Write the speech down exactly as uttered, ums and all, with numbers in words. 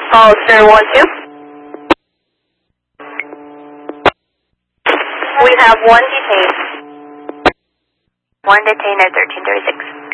Holster one two. We have one detained. One detained at thirteen thirty-six.